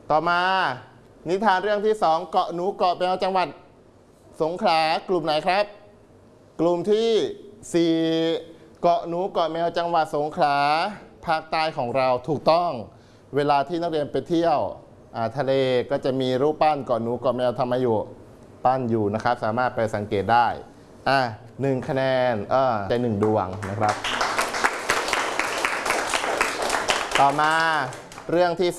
ต่อมานิทานเรื่องที่สองเกาะหนูเกาะแมวจังหวัดสงขลากลุ่มไหนครับกลุ่มที่4เกาะหนูเกาะแมวจังหวัดสงขลาภาคใต้ของเราถูกต้องเวลาที่นักเรียนไปเที่ยวทะเลก็จะมีรูปปั้นเกาะหนูเกาะแมวทำมาอยู่ปั้นอยู่นะครับสามารถไปสังเกตได้1 คะแนนได้1 ดวงนะครับต่อมาเรื่องที่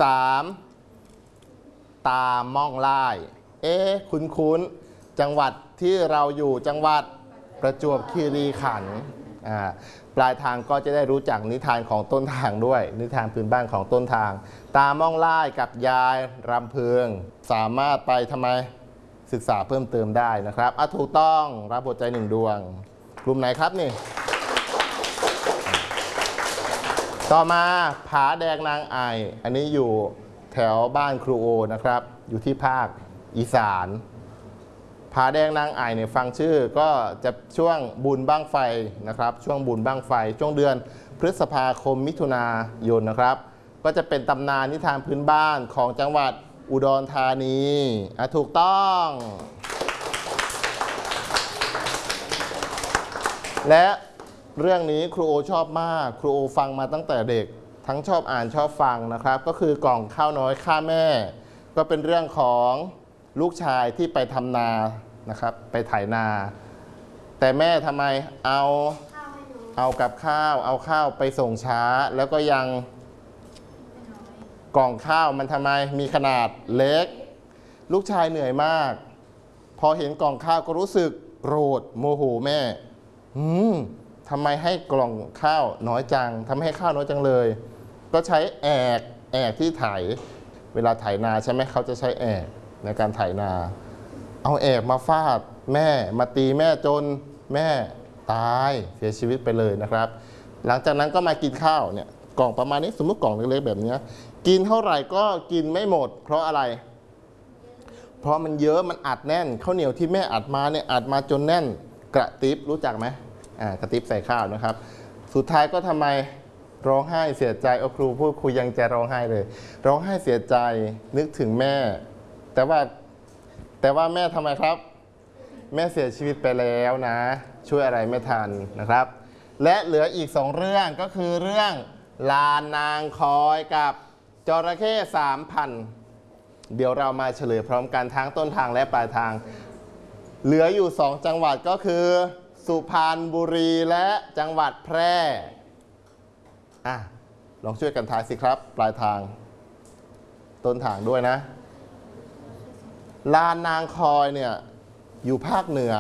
3ตามม่องล่ายคุ้นจังหวัดที่เราอยู่จังหวัดประจวบคีรีขันธ์ปลายทางก็จะได้รู้จักนิทานของต้นทางด้วยนิทานพื้นบ้านของต้นทางตามม่องล่ายกับยายรำพึงสามารถไปทำไมศึกษาเพิ่มเติมได้นะครับถูกต้องรับหัวใจ1 ดวงกลุ่มไหนครับนี่ต่อมาผาแดงนางไออันนี้อยู่แถวบ้านครูโอนะครับอยู่ที่ภาคอีสานผาแดงนางไอเนี่ยฟังชื่อก็จะช่วงบุญบั้งไฟนะครับช่วงบุญบั้งไฟช่วงเดือนพฤษภาคมมิถุนายนนะครับก็จะเป็นตำนานนิทานพื้นบ้านของจังหวัดอุดรธานีถูกต้องและเรื่องนี้ครูโอชอบมากครูโอฟังมาตั้งแต่เด็กทั้งชอบอ่านชอบฟังนะครับก็คือกล่องข้าวน้อยฆ่าแม่ก็เป็นเรื่องของลูกชายที่ไปทำนานะครับไปไถนาแต่แม่ทำไมเอากับข้าวเอาข้าวไปส่งช้าแล้วก็ยังกล่องข้าวมันทำไมมีขนาดเล็กลูกชายเหนื่อยมากพอเห็นกล่องข้าวก็รู้สึกโกรธโมโหแม่ทำไมให้กล่องข้าวน้อยจังทำให้ข้าวน้อยจังเลยก็ใช้แอกที่ไถเวลาไถนาใช่ไหมเขาจะใช้แอกในการไถนาเอาแอกมาฟาดแม่มาตีแม่จนแม่ตายเสียชีวิตไปเลยนะครับหลังจากนั้นก็มากินข้าวเนี่ยกล่องประมาณนี้สมมติกล่องเล็กๆแบบนี้กินเท่าไหร่ก็กินไม่หมดเพราะอะไรเพราะมันเยอะมันอัดแน่นข้าวเหนียวที่แม่อัดมาเนี่ยอัดมาจนแน่นกระติบรู้จักไหมกระติบใส่ข้าวนะครับสุดท้ายก็ทำไมร้องไห้เสียใจครูพูดครูยังจะร้องไห้เลยร้องไห้เสียใจนึกถึงแม่แต่ว่าแม่ทำไมครับแม่เสียชีวิตไปแล้วนะช่วยอะไรไม่ทันนะครับและเหลืออีก2เรื่องก็คือเรื่องลานนางคอยกับจระเข้3,000เดี๋ยวเรามาเฉลยพร้อมกันทั้งต้นทางและปลายทางเหลืออยู่2จังหวัดก็คือสุพรรณบุรีและจังหวัดแพร่ลองช่วยกันทายสิครับปลายทางต้นทางด้วยนะลานนางคอยเนี่ยอยู่ภาคเหนือ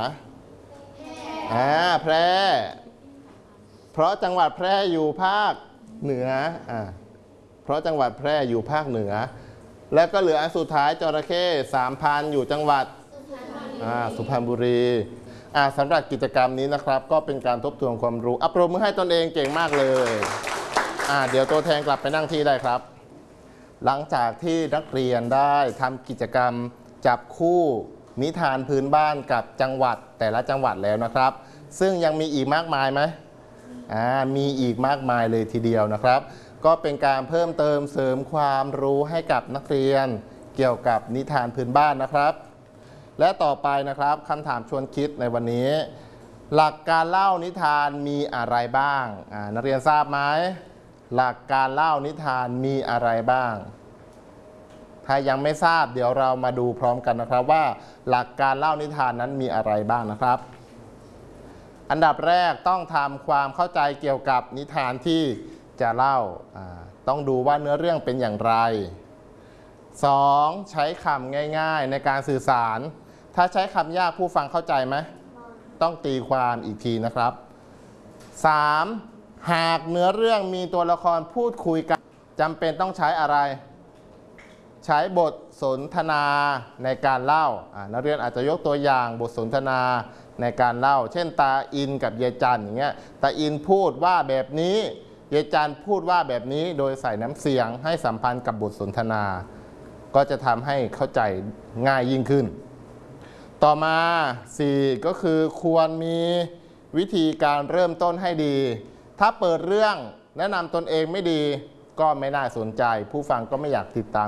แพร่เพราะจังหวัดแพร่อยู่ภาคเหนือเพราะจังหวัดแพร่อยู่ภาคเหนือแล้วก็เหลืออันสุดท้ายจระเข้3,000อยู่จังหวัดสุพรรณบุรีสำหรับกิจกรรมนี้นะครับก็เป็นการทบทวนความรู้ปรบมือให้ตนเองเก่งมากเลยเดี๋ยวตัวแทนกลับไปนั่งที่ได้ครับหลังจากที่นักเรียนได้ทำกิจกรรมจับคู่นิทานพื้นบ้านกับจังหวัดแต่ละจังหวัดแล้วนะครับซึ่งยังมีอีกมากมายไหมมีอีกมากมายเลยทีเดียวนะครับก็เป็นการเพิ่มเติมเสริมความรู้ให้กับนักเรียนเกี่ยวกับนิทานพื้นบ้านนะครับและต่อไปนะครับคำถามชวนคิดในวันนี้หลักการเล่านิทานมีอะไรบ้างนักเรียนทราบไหมหลักการเล่านิทานมีอะไรบ้างถ้ายังไม่ทราบเดี๋ยวเรามาดูพร้อมกันนะครับว่าหลักการเล่านิทานนั้นมีอะไรบ้างนะครับอันดับแรกต้องทำความเข้าใจเกี่ยวกับนิทานที่จะเล่าต้องดูว่าเนื้อเรื่องเป็นอย่างไร 2. ใช้คำง่ายๆในการสื่อสารถ้าใช้คำยากผู้ฟังเข้าใจไหมต้องตีความอีกทีนะครับ 3. หากเนื้อเรื่องมีตัวละครพูดคุยกันจำเป็นต้องใช้อะไรใช้บทสนทนาในการเล่านักเรียนอาจจะยกตัวอย่างบทสนทนาในการเล่าเช่นตาอินกับยายจันอย่างเงี้ยตาอินพูดว่าแบบนี้ยายจันพูดว่าแบบนี้โดยใส่น้ำเสียงให้สัมพันธ์กับบทสนทนาก็จะทำให้เข้าใจง่ายยิ่งขึ้นต่อมา 4 ก็คือควรมีวิธีการเริ่มต้นให้ดีถ้าเปิดเรื่องแนะนำตนเองไม่ดีก็ไม่น่าสนใจผู้ฟังก็ไม่อยากติดตาม